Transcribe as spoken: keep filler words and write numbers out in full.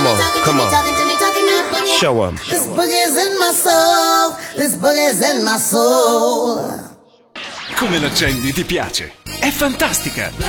on, come on. Show 'em. This boogie's in my soul. This boogie's in my soul. Come l'accendi, ti piace? È fantastica!